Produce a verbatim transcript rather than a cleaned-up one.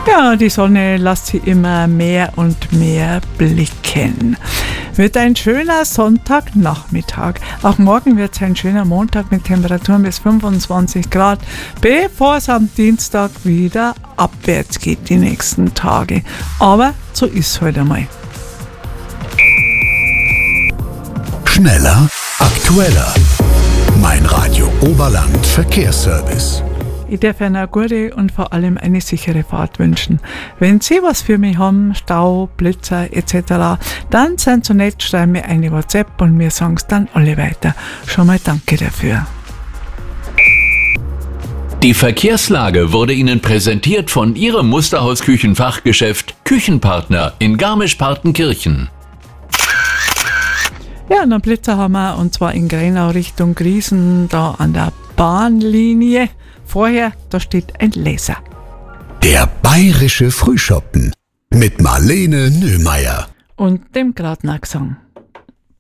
Ja, die Sonne lässt sie immer mehr und mehr blicken. Wird ein schöner Sonntagnachmittag. Auch morgen wird es ein schöner Montag mit Temperaturen bis fünfundzwanzig Grad, bevor es am Dienstag wieder abwärts geht die nächsten Tage. Aber so ist es heute einmal. Schneller, aktueller. Mein Radio Oberland Verkehrsservice. Ich darf Ihnen eine gute und vor allem eine sichere Fahrt wünschen. Wenn Sie was für mich haben, Stau, Blitzer et cetera, dann sind Sie nett, schreiben mir eine WhatsApp und wir sagen es dann alle weiter. Schon mal danke dafür. Die Verkehrslage wurde Ihnen präsentiert von Ihrem Musterhaus-Küchenfachgeschäft Küchenpartner in Garmisch-Partenkirchen. Ja, einen Blitzer haben wir, und zwar in Grainau Richtung Griesen, da an der Bahnlinie. Vorher, da steht ein Laser. Der bayerische Frühschoppen mit Marlene Nöhmeier Und dem Gradner Gesang.